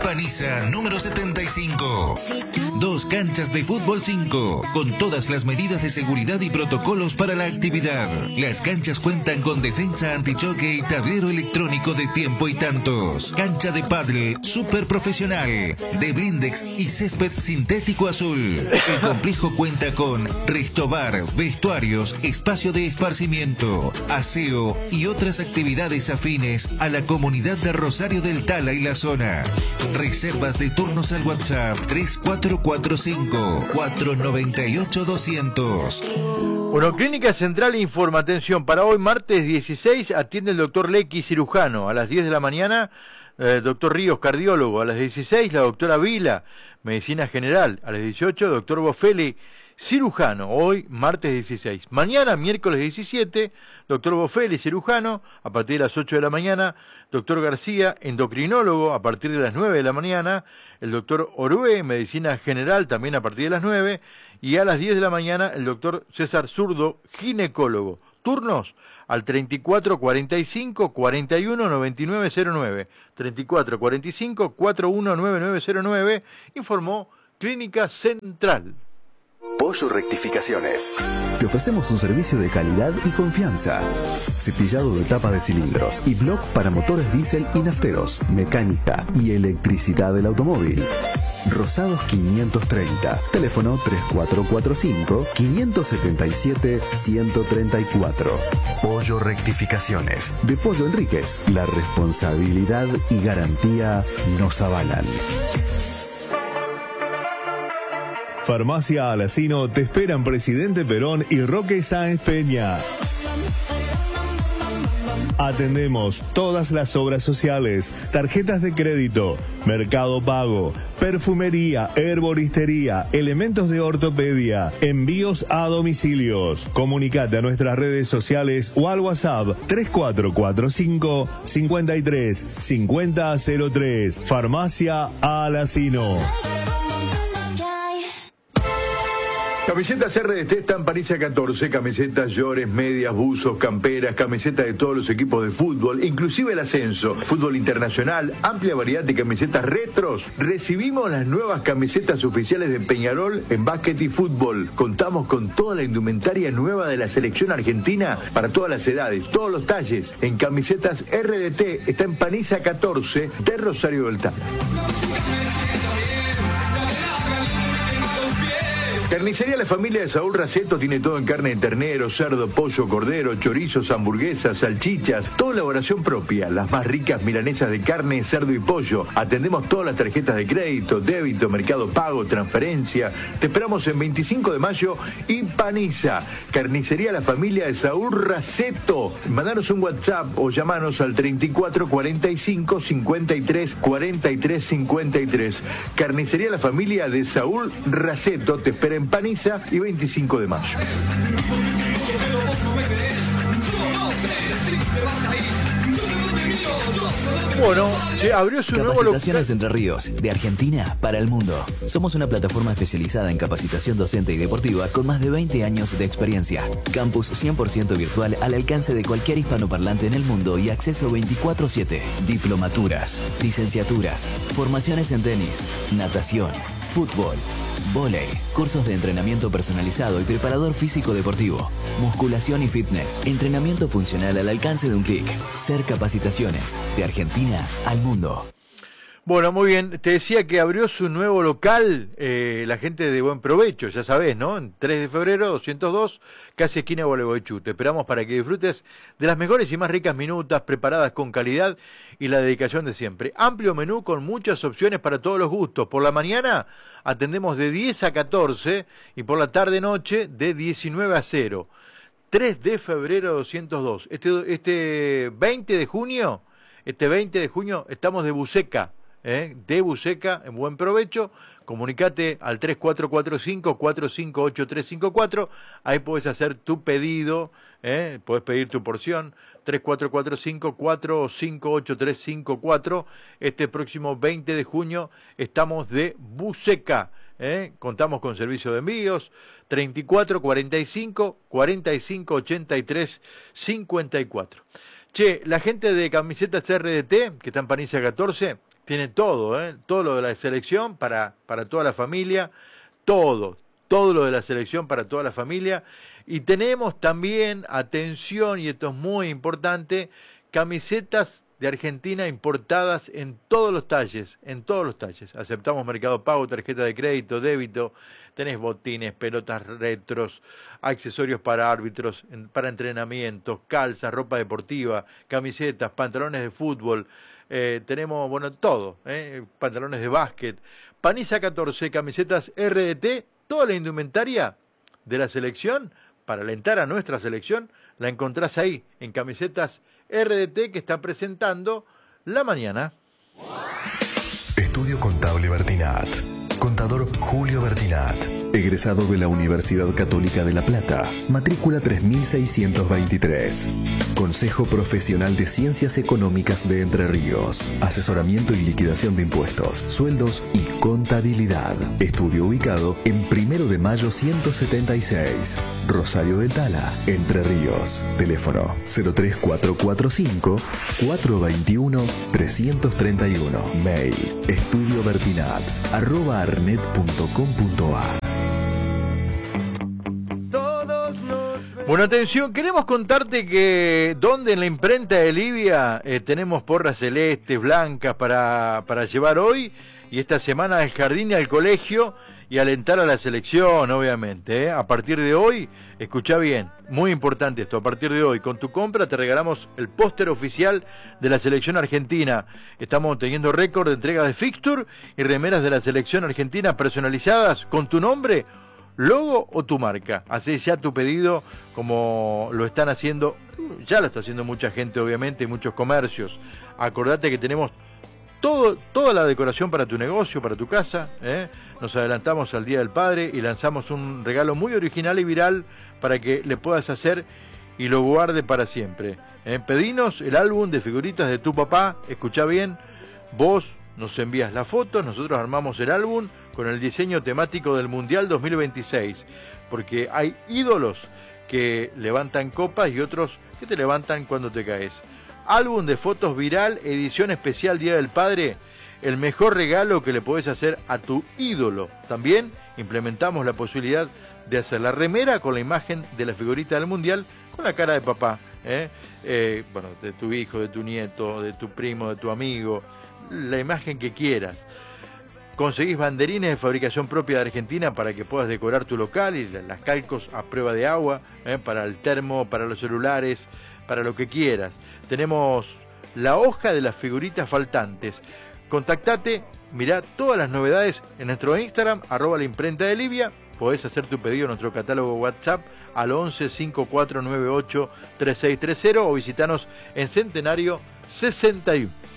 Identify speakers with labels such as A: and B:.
A: Paniza número 75. 2 canchas de fútbol 5, con todas las medidas de seguridad y protocolos para la actividad. Las canchas cuentan con defensa antichoque y tablero electrónico de tiempo y tantos. Cancha de pádel super profesional, de blindex y césped sintético azul. El complejo cuenta con restobar, vestuarios, espacio de esparcimiento, aseo y otras actividades afines a la comunidad de Rosario del Tala y la zona. Reservas de turnos al WhatsApp 3445-498-200.
B: Bueno, Clínica Central informa, atención, para hoy martes 16 atiende el doctor Lecky, cirujano, a las 10 de la mañana, doctor Ríos, cardiólogo, a las 16 la doctora Vila, medicina general, a las 18 doctor Boffelli, cirujano, hoy martes 16. Mañana, miércoles 17, doctor Boffelli, cirujano, a partir de las 8 de la mañana, doctor García, endocrinólogo, a partir de las 9 de la mañana, el doctor Orué, medicina general, también a partir de las 9, y a las 10 de la mañana, el doctor César Zurdo, ginecólogo. Turnos al 3445 41 99 09, 3445 41 99 09, informó Clínica Central.
C: Pollo Rectificaciones. Te ofrecemos un servicio de calidad y confianza. Cepillado de tapa de cilindros y block para motores diésel y nafteros, mecánica y electricidad del automóvil. Rosados 530. Teléfono 3445-577-134. Pollo Rectificaciones. De Pollo Enríquez. La responsabilidad y garantía nos avalan.
D: Farmacia Alacino te esperan Presidente Perón y Roque Sáenz Peña. Atendemos todas las obras sociales, tarjetas de crédito, mercado pago, perfumería, herboristería, elementos de ortopedia, envíos a domicilios. Comunicate a nuestras redes sociales o al WhatsApp 3445 53 5003. Farmacia Alacino.
B: Camisetas RDT están Paniza 14, camisetas, llores, medias, buzos, camperas, camisetas de todos los equipos de fútbol, inclusive el ascenso, fútbol internacional, amplia variedad de camisetas retros. Recibimos las nuevas camisetas oficiales de Peñarol en básquet y fútbol. Contamos con toda la indumentaria nueva de la selección argentina para todas las edades, todos los talles. En camisetas RDT está en Paniza 14 de Rosario del Tala. Carnicería La Familia de Saúl Raceto tiene todo en carne de ternero, cerdo, pollo, cordero, chorizos, hamburguesas, salchichas, toda elaboración propia, las más ricas milanesas de carne, cerdo y pollo. Atendemos todas las tarjetas de crédito, débito, mercado pago, transferencia. Te esperamos en 25 de mayo y Paniza. Carnicería La Familia de Saúl Raceto. Mandanos un WhatsApp o llamanos al 3445 53 43 53. Carnicería La Familia de Saúl Raceto te espera en Paniza y 25 de mayo. Bueno, abrió su nuevo
E: Capacitaciones Entre Ríos, de Argentina para el mundo. Somos una plataforma especializada en capacitación docente y deportiva con más de 20 años de experiencia. Campus 100% virtual al alcance de cualquier hispanoparlante en el mundo y acceso 24/7. Diplomaturas, licenciaturas, formaciones en tenis, natación, fútbol, vóley, cursos de entrenamiento personalizado y preparador físico deportivo, musculación y fitness, entrenamiento funcional al alcance de un clic. Ser Capacitaciones, de Argentina al mundo.
B: Bueno, muy bien. Te decía que abrió su nuevo local la gente de Buen Provecho, ya sabés, ¿no? En 3 de febrero, 202, casi esquina de Gualeguaychú. Te esperamos para que disfrutes de las mejores y más ricas minutas preparadas con calidad y la dedicación de siempre. Amplio menú con muchas opciones para todos los gustos. Por la mañana atendemos de 10 a 14 y por la tarde-noche de 19 a 0. 3 de febrero, 202. Este 20 de junio estamos de Buceca. De Buceca, en Buen Provecho. Comunicate al 3445-458354. Ahí podés hacer tu pedido, podés pedir tu porción. 3445-458354. Este próximo 20 de junio estamos de Buceca. Contamos con servicio de envíos. 3445-458354. Che, la gente de camisetas RDT, que está en Paniza 14, Tiene todo, todo lo de la selección para toda la familia, todo lo de la selección para toda la familia. Y tenemos también, atención, y esto es muy importante, camisetas de Argentina importadas en todos los talles, Aceptamos Mercado Pago, tarjeta de crédito, débito, tenés botines, pelotas retros, accesorios para árbitros, para entrenamientos, calzas, ropa deportiva, camisetas, pantalones de fútbol, tenemos, bueno, todo, pantalones de básquet, Paniza 14, camisetas RDT, toda la indumentaria de la selección, para alentar a nuestra selección, la encontrás ahí, en camisetas RDT, que está presentando La Mañana.
C: Estudio Contable Bertinat. Contador Julio Bertinat. Egresado de la Universidad Católica de La Plata. Matrícula 3623. Consejo Profesional de Ciencias Económicas de Entre Ríos. Asesoramiento y liquidación de impuestos, sueldos y contabilidad. Estudio ubicado en 1 de Mayo 176. Rosario del Tala, Entre Ríos. Teléfono 03445 421 331. Mail estudiobertinat@arnet.com.ar.
B: Bueno, atención, queremos contarte que donde en la imprenta de Livia tenemos porras celestes, blancas para llevar hoy y esta semana al jardín y al colegio y alentar a la selección, obviamente. A partir de hoy, escuchá bien, muy importante esto, a partir de hoy, con tu compra te regalamos el póster oficial de la selección argentina. Estamos teniendo récord de entrega de fixture y remeras de la selección argentina personalizadas con tu nombre, logo o tu marca. Hacé ya tu pedido como lo están haciendo, ya lo está haciendo mucha gente obviamente y muchos comercios. Acordate que tenemos toda la decoración para tu negocio, para tu casa. Nos adelantamos al Día del Padre y lanzamos un regalo muy original y viral para que le puedas hacer y lo guarde para siempre. Pedinos el álbum de figuritas de tu papá, escuchá bien, vos nos envías la foto, nosotros armamos el álbum con el diseño temático del Mundial 2026, porque hay ídolos que levantan copas y otros que te levantan cuando te caes. Álbum de fotos viral, edición especial Día del Padre, el mejor regalo que le podés hacer a tu ídolo. También implementamos la posibilidad de hacer la remera con la imagen de la figurita del Mundial con la cara de papá, bueno, de tu hijo, de tu nieto, de tu primo, de tu amigo, la imagen que quieras. Conseguís banderines de fabricación propia de Argentina para que puedas decorar tu local y las calcos a prueba de agua, para el termo, para los celulares, para lo que quieras. Tenemos la hoja de las figuritas faltantes. Contactate, mirá todas las novedades en nuestro Instagram, @la imprenta de Livia. Podés hacer tu pedido en nuestro catálogo WhatsApp al 11 5498 3630 o visitanos en Centenario 61.